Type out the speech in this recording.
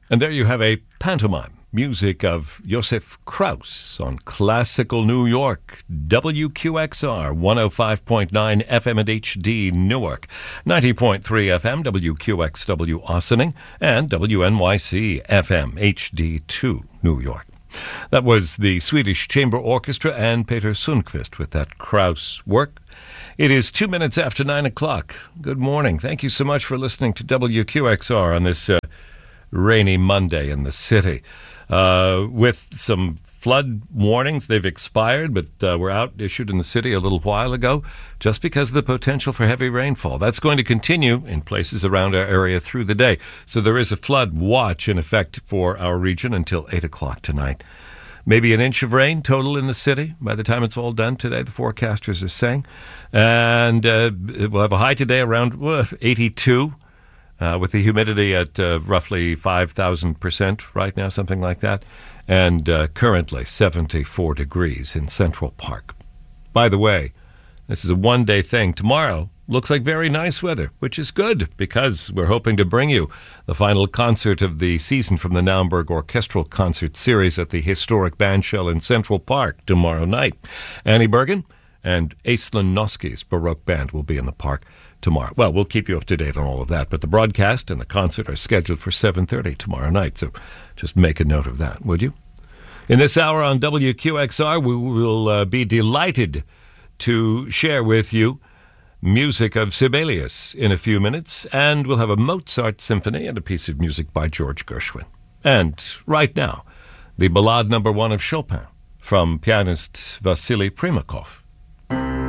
And there you have a pantomime, music of Josef Kraus on Classical New York, WQXR 105.9 FM and HD Newark, 90.3 FM WQXW Ossining, and WNYC FM HD2 New York. That was the Swedish Chamber Orchestra and Peter Sundqvist with that Kraus work. It is 2 minutes after 9 o'clock. Good morning. Thank you so much for listening to WQXR on this rainy Monday in the city. With some flood warnings, they've expired, but were issued in the city a little while ago just because of the potential for heavy rainfall. That's going to continue in places around our area through the day. So there is a flood watch in effect for our region until 8 o'clock tonight. Maybe an inch of rain total in the city by the time it's all done today, the forecasters are saying. And we'll have a high today around 82. With the humidity at roughly 5,000% right now, something like that, and currently 74 degrees in Central Park. By the way, this is a one-day thing. Tomorrow looks like very nice weather, which is good because we're hoping to bring you the final concert of the season from the Naumburg Orchestral Concert Series at the historic Bandshell in Central Park tomorrow night. Annie Bergen and Aislinn Noski's Baroque Band will be in the park tomorrow. Well, we'll keep you up to date on all of that, but the broadcast and the concert are scheduled for 7:30 tomorrow night, so just make a note of that, would you? In this hour on WQXR, we will be delighted to share with you music of Sibelius in a few minutes, and we'll have a Mozart symphony and a piece of music by George Gershwin. And right now, the Ballade No. 1 of Chopin from pianist Vasily Primakov.